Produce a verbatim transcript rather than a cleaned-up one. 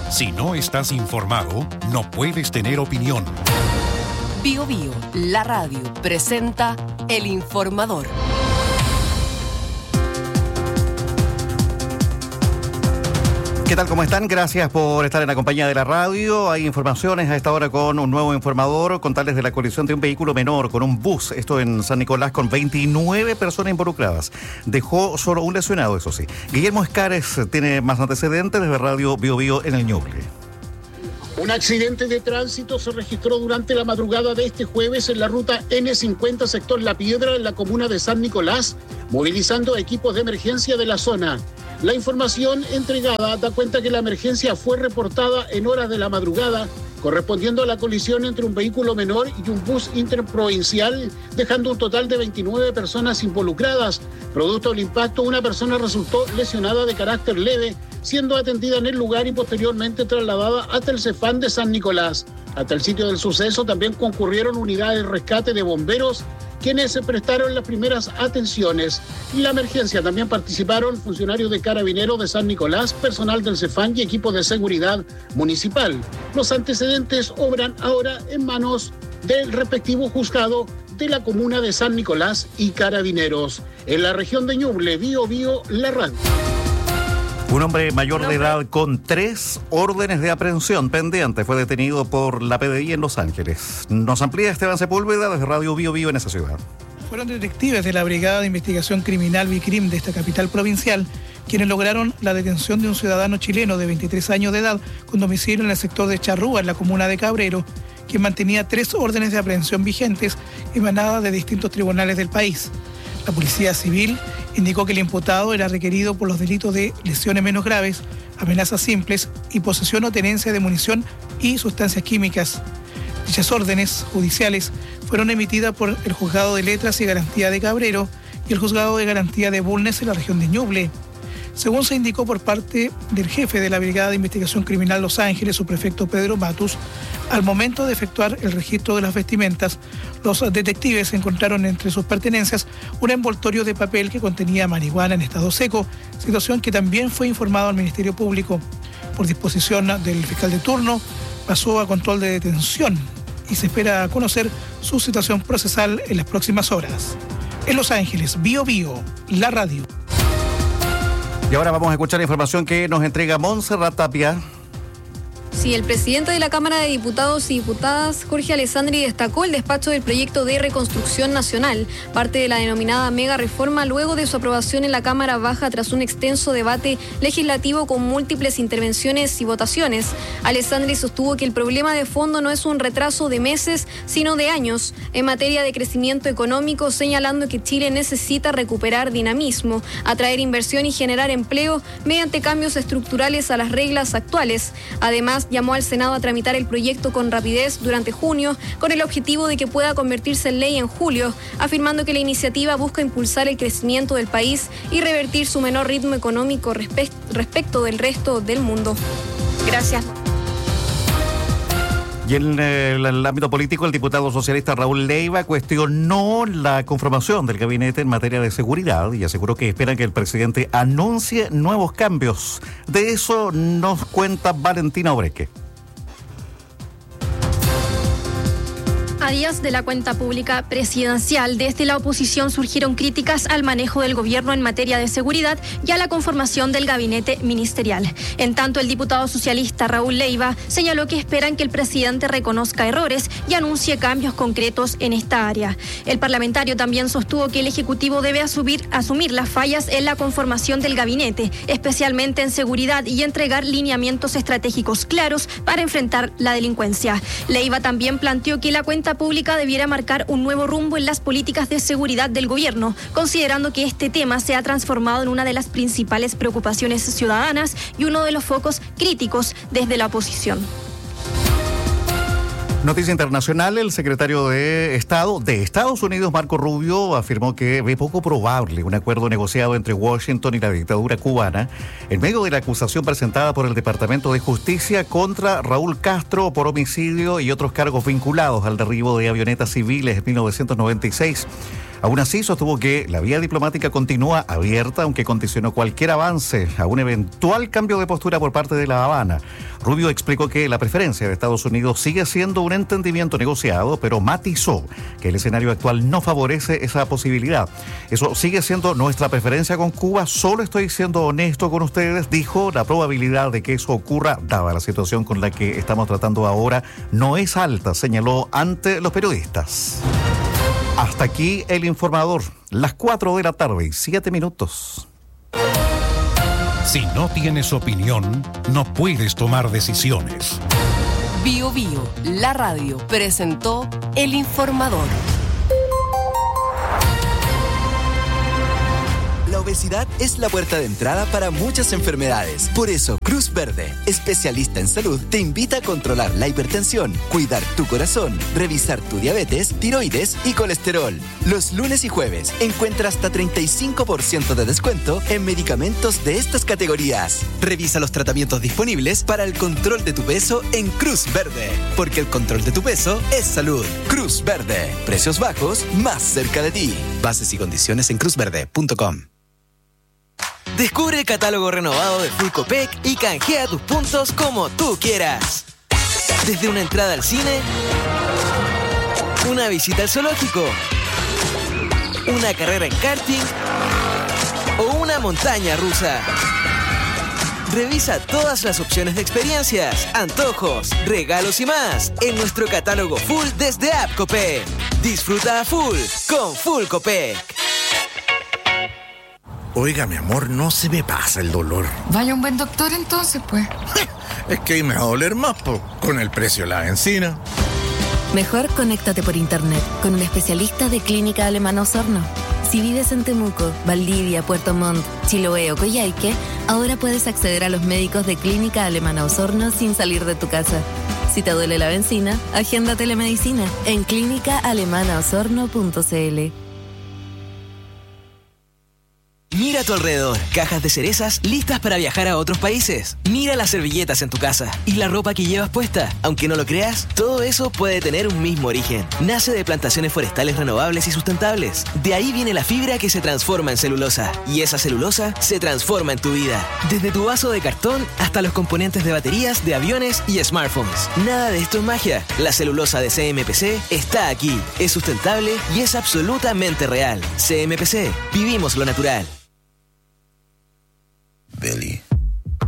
Si no estás informado, no puedes tener opinión. Bio Bio, la radio, presenta El Informador. ¿Qué tal? ¿Cómo están? Gracias por estar en la compañía de la radio. Hay informaciones a esta hora con un nuevo informador. Contarles de la colisión de un vehículo menor con un bus. Esto en San Nicolás, con veintinueve personas involucradas. Dejó solo un lesionado, eso sí. Guillermo Escares tiene más antecedentes desde Radio Bio Bio en el Ñuble. Un accidente de tránsito se registró durante la madrugada de este jueves en la ruta ene cincuenta, sector La Piedra, en la comuna de San Nicolás, movilizando equipos de emergencia de la zona. La información entregada da cuenta que la emergencia fue reportada en horas de la madrugada, correspondiendo a la colisión entre un vehículo menor y un bus interprovincial, dejando un total de veintinueve personas involucradas. Producto del impacto, una persona resultó lesionada de carácter leve, siendo atendida en el lugar y posteriormente trasladada hasta el Cefam de San Nicolás. Hasta el sitio del suceso también concurrieron unidades de rescate de bomberos, quienes se prestaron las primeras atenciones. En la emergencia también participaron funcionarios de Carabineros de San Nicolás, personal del Cefam y equipos de seguridad municipal. Los antecedentes obran ahora en manos del respectivo juzgado de la comuna de San Nicolás y Carabineros. En la región de Ñuble, Bio Bio, la radio. Un hombre mayor de edad con tres órdenes de aprehensión pendientes fue detenido por la P D I en Los Ángeles. Nos amplía Esteban Sepúlveda desde Radio Bio Bio en esa ciudad. Fueron detectives de la Brigada de Investigación Criminal BICRIM de esta capital provincial quienes lograron la detención de un ciudadano chileno de veintitrés años de edad con domicilio en el sector de Charrúa, en la comuna de Cabrero, quien mantenía tres órdenes de aprehensión vigentes emanadas de distintos tribunales del país. La Policía Civil indicó que el imputado era requerido por los delitos de lesiones menos graves, amenazas simples y posesión o tenencia de munición y sustancias químicas. Dichas órdenes judiciales fueron emitidas por el Juzgado de Letras y Garantía de Cabrero y el Juzgado de Garantía de Bulnes en la región de Ñuble. Según se indicó por parte del jefe de la Brigada de Investigación Criminal Los Ángeles, su prefecto Pedro Matus, al momento de efectuar el registro de las vestimentas, los detectives encontraron entre sus pertenencias un envoltorio de papel que contenía marihuana en estado seco, situación que también fue informado al Ministerio Público. Por disposición del fiscal de turno, pasó a control de detención y se espera conocer su situación procesal en las próximas horas. En Los Ángeles, Bio Bio, la radio. Y ahora vamos a escuchar la información que nos entrega Montserrat Tapia. Sí, el presidente de la Cámara de Diputados y Diputadas, Jorge Alessandri, destacó el despacho del proyecto de reconstrucción nacional, parte de la denominada mega reforma, luego de su aprobación en la Cámara Baja tras un extenso debate legislativo con múltiples intervenciones y votaciones. Alessandri sostuvo que el problema de fondo no es un retraso de meses, sino de años en materia de crecimiento económico, señalando que Chile necesita recuperar dinamismo, atraer inversión y generar empleo mediante cambios estructurales a las reglas actuales. Además, llamó al Senado a tramitar el proyecto con rapidez durante junio, con el objetivo de que pueda convertirse en ley en julio, afirmando que la iniciativa busca impulsar el crecimiento del país y revertir su menor ritmo económico respe- respecto del resto del mundo. Gracias. Y en el, el ámbito político, el diputado socialista Raúl Leiva cuestionó la conformación del gabinete en materia de seguridad y aseguró que esperan que el presidente anuncie nuevos cambios. De eso nos cuenta Valentina Obreque. A días de la cuenta pública presidencial, desde la oposición surgieron críticas al manejo del gobierno en materia de seguridad y a la conformación del gabinete ministerial. En tanto, el diputado socialista Raúl Leiva señaló que esperan que el presidente reconozca errores y anuncie cambios concretos en esta área. El parlamentario también sostuvo que el Ejecutivo debe asumir, asumir las fallas en la conformación del gabinete, especialmente en seguridad, y entregar lineamientos estratégicos claros para enfrentar la delincuencia. Leiva también planteó que la cuenta pública debiera marcar un nuevo rumbo en las políticas de seguridad del gobierno, considerando que este tema se ha transformado en una de las principales preocupaciones ciudadanas y uno de los focos críticos desde la oposición. Noticia internacional, el secretario de Estado de Estados Unidos, Marco Rubio, afirmó que ve poco probable un acuerdo negociado entre Washington y la dictadura cubana en medio de la acusación presentada por el Departamento de Justicia contra Raúl Castro por homicidio y otros cargos vinculados al derribo de avionetas civiles en mil novecientos noventa y seis. Aún así, sostuvo que la vía diplomática continúa abierta, aunque condicionó cualquier avance a un eventual cambio de postura por parte de La Habana. Rubio explicó que la preferencia de Estados Unidos sigue siendo un entendimiento negociado, pero matizó que el escenario actual no favorece esa posibilidad. Eso sigue siendo nuestra preferencia con Cuba, solo estoy siendo honesto con ustedes, dijo. La probabilidad de que eso ocurra, dada la situación con la que estamos tratando ahora, no es alta, señaló ante los periodistas. Hasta aquí el informador, las cuatro de la tarde y siete minutos. Si no tienes opinión, no puedes tomar decisiones. Bio Bio, la radio, presentó El Informador. La obesidad es la puerta de entrada para muchas enfermedades. Por eso, Cruz Verde, especialista en salud, te invita a controlar la hipertensión, cuidar tu corazón, revisar tu diabetes, tiroides y colesterol. Los lunes y jueves encuentra hasta treinta y cinco por ciento de descuento en medicamentos de estas categorías. Revisa los tratamientos disponibles para el control de tu peso en Cruz Verde, porque el control de tu peso es salud. Cruz Verde, precios bajos más cerca de ti. Bases y condiciones en cruz verde punto com. Descubre el catálogo renovado de Full Copec y canjea tus puntos como tú quieras. Desde una entrada al cine, una visita al zoológico, una carrera en karting o una montaña rusa. Revisa todas las opciones de experiencias, antojos, regalos y más en nuestro catálogo Full desde App Copec. Disfruta a full con Full Copec. Oiga, mi amor, no se me pasa el dolor. Vaya un buen doctor entonces, pues. Es que ahí me va a doler más, po, con el precio de la benzina. Mejor conéctate por internet con un especialista de Clínica Alemana Osorno. Si vives en Temuco, Valdivia, Puerto Montt, Chiloé o Coyhaique, ahora puedes acceder a los médicos de Clínica Alemana Osorno sin salir de tu casa. Si te duele la benzina, agenda telemedicina en clínica alemana osorno punto c l. Mira a tu alrededor, cajas de cerezas listas para viajar a otros países. Mira las servilletas en tu casa y la ropa que llevas puesta. Aunque no lo creas, todo eso puede tener un mismo origen. Nace de plantaciones forestales renovables y sustentables. De ahí viene la fibra que se transforma en celulosa. Y esa celulosa se transforma en tu vida. Desde tu vaso de cartón hasta los componentes de baterías, de aviones y smartphones. Nada de esto es magia. La celulosa de C M P C está aquí. Es sustentable y es absolutamente real. C M P C. Vivimos lo natural. Billy.